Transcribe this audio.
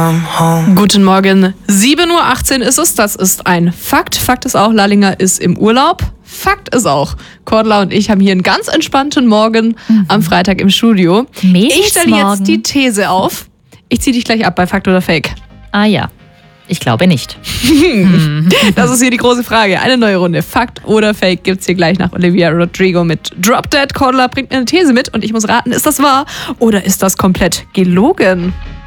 Guten Morgen, 7:18 Uhr ist es, das ist ein Fakt. Fakt ist auch, Lallinger ist im Urlaub. Fakt ist auch, Cordula und ich haben hier einen ganz entspannten Morgen am Freitag im Studio. Ich stelle jetzt die These auf. Ich ziehe dich gleich ab bei Fakt oder Fake. Ah ja, ich glaube nicht. Das ist hier die große Frage. Eine neue Runde. Fakt oder Fake gibt's hier gleich nach Olivia Rodrigo mit Drop Dead. Cordula bringt mir eine These mit und ich muss raten, ist das wahr oder ist das komplett gelogen?